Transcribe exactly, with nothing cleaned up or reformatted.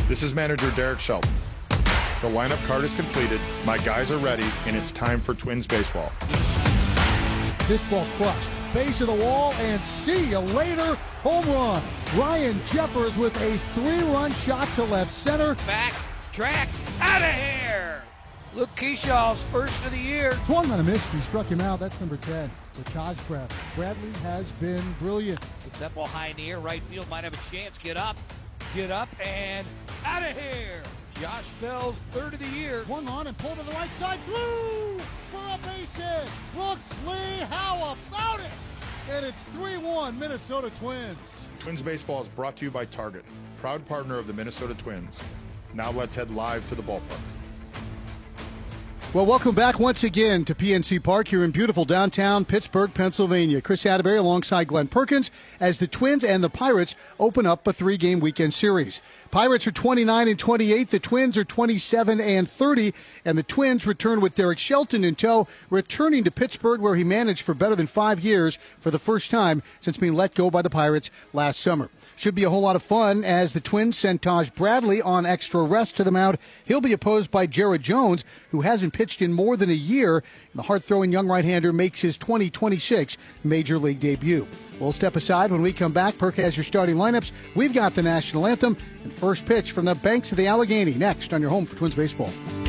This is manager Derek Shelton. The lineup card is completed, my guys are ready, and it's time for Twins baseball. This ball crushed. Base of the wall, and see you later. Home run. Ryan Jeffers with a three-run shot to left center. Back, track, out of here. Luke Keeshaw's first of the year. Swung on a miss. He struck him out. That's number ten for Taj Bradley. Bradley has been brilliant. It's up high in the air. Right field might have a chance. Get up, get up, and out of here. Josh Bell's third of the year. Swung on and pulled to the right side. Blue for a base hit. Brooks Lee, how about it? And it's three one Minnesota Twins. Twins baseball is brought to you by Target, proud partner of the Minnesota Twins. Now let's head live to the ballpark. Well, welcome back once again to P N C Park here in beautiful downtown Pittsburgh, Pennsylvania. Chris Atterbury alongside Glenn Perkins as the Twins and the Pirates open up a three-game weekend series. Pirates are twenty-nine and twenty-eight, the Twins are twenty-seven and thirty, and the Twins return with Derek Shelton in tow, returning to Pittsburgh where he managed for better than five years for the first time since being let go by the Pirates last summer. Should be a whole lot of fun as the Twins send Taj Bradley on extra rest to the mound. He'll be opposed by Jared Jones, who hasn't pitched in more than a year. The hard-throwing young right-hander makes his twenty twenty-six Major League debut. We'll step aside when we come back. Perk has your starting lineups. We've got the national anthem and first pitch from the banks of the Allegheny next on your home for Twins baseball.